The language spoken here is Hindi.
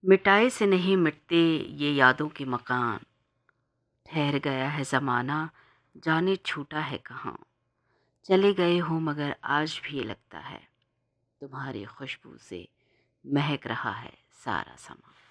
मिटाए से नहीं मिटते ये यादों के मकान, ठहर गया है ज़माना, जाने छूटा है कहाँ। चले गए हो मगर आज भी ये लगता है, तुम्हारी खुशबू से महक रहा है सारा समा।